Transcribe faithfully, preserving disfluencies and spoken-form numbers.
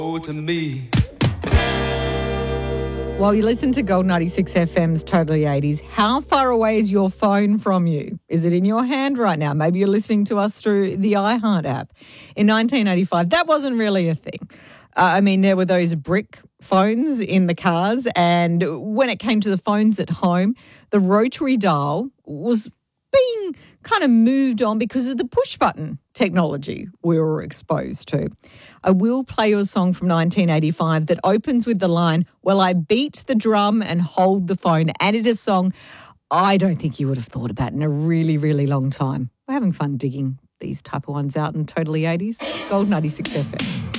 Oh, to me. While you listen to Gold ninety-six F M's Totally eighties, how far away is your phone from you? Is it in your hand right now? Maybe you're listening to us through the iHeart app. In nineteen eighty-five, that wasn't really a thing. Uh, I mean, there were those brick phones in the cars, and when it came to the phones at home, the rotary dial was being kind of moved on because of the push button technology we were exposed to. I will play you a song from nineteen eighty-five that opens with the line, "Well, I beat the drum and hold the phone," and it is a song I don't think you would have thought about in a really, really long time. We're having fun digging these type of ones out in Totally eighties. Gold ninety-six F M.